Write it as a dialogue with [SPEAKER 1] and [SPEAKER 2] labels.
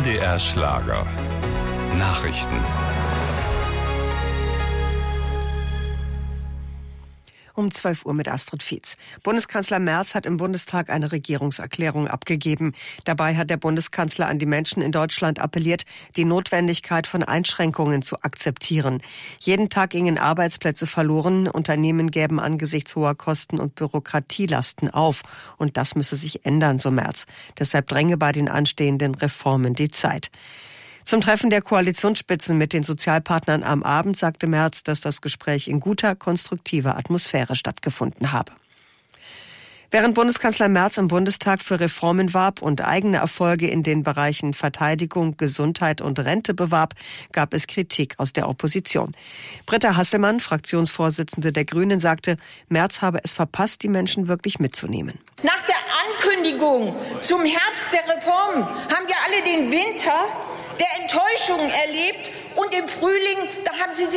[SPEAKER 1] MDR Schlager. Nachrichten.
[SPEAKER 2] Um 12 Uhr mit Astrid Fietz. Bundeskanzler Merz hat im Bundestag eine Regierungserklärung abgegeben. Dabei hat der Bundeskanzler an die Menschen in Deutschland appelliert, die Notwendigkeit von Einschränkungen zu akzeptieren. Jeden Tag gingen Arbeitsplätze verloren, Unternehmen gäben angesichts hoher Kosten und Bürokratielasten auf. Und das müsse sich ändern, so Merz. Deshalb dränge bei den anstehenden Reformen die Zeit. Zum Treffen der Koalitionsspitzen mit den Sozialpartnern am Abend sagte Merz, dass das Gespräch in guter, konstruktiver Atmosphäre stattgefunden habe. Während Bundeskanzler Merz im Bundestag für Reformen warb und eigene Erfolge in den Bereichen Verteidigung, Gesundheit und Rente bewarb, gab es Kritik aus der Opposition. Britta Hasselmann, Fraktionsvorsitzende der Grünen, sagte, Merz habe es verpasst, die Menschen wirklich mitzunehmen.
[SPEAKER 3] Nach der Ankündigung zum Herbst der Reformen haben wir alle den Winter der Enttäuschung erlebt und im Frühling, da haben Sie sich